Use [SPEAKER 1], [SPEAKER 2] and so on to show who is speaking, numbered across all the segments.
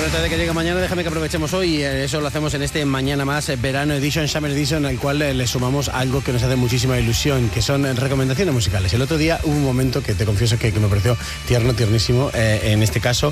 [SPEAKER 1] Pero antes de que llegue mañana, déjame que aprovechemos hoy. Eso lo hacemos en este Mañana Más Verano Edition, Summer Edition, al cual le sumamos algo que nos hace muchísima ilusión, que son recomendaciones musicales. El otro día hubo un momento que te confieso que me pareció tiernísimo, en este caso,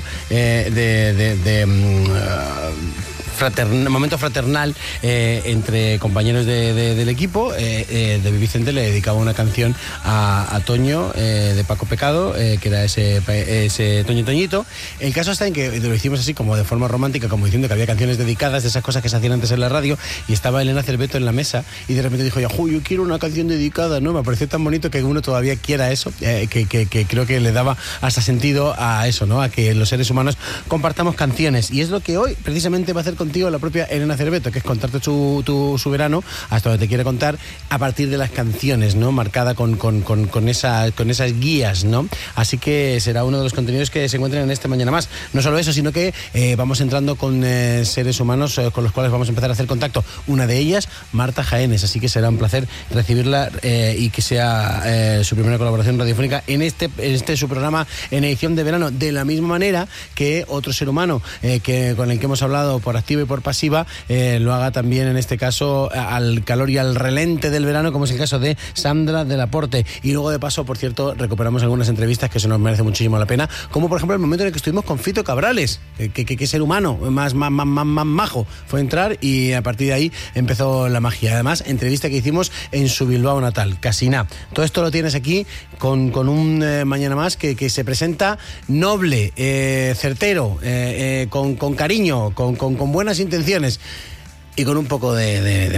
[SPEAKER 1] momento fraternal entre compañeros del equipo. David Vicente le dedicaba una canción a Toño, de Paco Pecado, que era ese Toñito. El caso está en que lo hicimos así como de forma romántica, como diciendo que había canciones dedicadas, de esas cosas que se hacían antes en la radio, y estaba Elena Cerveto en la mesa y de repente dijo, yo quiero una canción dedicada, ¿no? Me pareció tan bonito que uno todavía quiera eso, que creo que le daba hasta sentido a eso, ¿no? A que los seres humanos compartamos canciones, y es lo que hoy precisamente va a hacer contigo la propia Elena Cerveto, que es contarte su verano, hasta donde te quiere contar, a partir de las canciones, ¿no? Marcada con esas guías, ¿no? Así que será uno de los contenidos que se encuentran en este Mañana Más. No solo eso, sino que vamos entrando con seres humanos con los cuales vamos a empezar a hacer contacto. Una de ellas, Marta Jaénes, así que será un placer recibirla y que sea su primera colaboración radiofónica en este su programa en edición de verano, de la misma manera que otro ser humano con el que hemos hablado por activa y por pasiva, lo haga también en este caso al calor y al relente del verano, como es el caso de Sandra del Aporte. Y luego de paso, por cierto, recuperamos algunas entrevistas que eso nos merece muchísimo la pena, como por ejemplo el momento en el que estuvimos con Fito Cabrales, que ser humano más majo fue entrar, y a partir de ahí empezó la magia. Además, entrevista que hicimos en su Bilbao natal, Casina. Todo esto lo tienes aquí con un Mañana Más que se presenta noble, certero, con cariño, con buenas intenciones y con un poco de